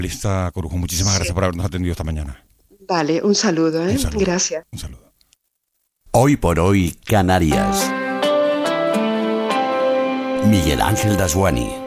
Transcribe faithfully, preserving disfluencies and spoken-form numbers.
Lista Corujo, muchísimas Sí. gracias por habernos atendido esta mañana. Vale, un saludo, ¿eh? Un saludo. Gracias. Un saludo. Hoy por hoy, Canarias. Miguel Ángel Dasguani.